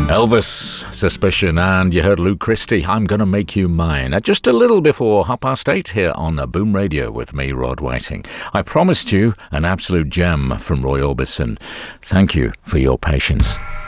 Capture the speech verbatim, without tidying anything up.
Elvis, Suspicion, and you heard Luke Christie, I'm Gonna Make You Mine, at just a little before half past eight here on Boom Radio with me, Rod Whiting. I promised you an absolute gem from Roy Orbison. Thank you for your patience.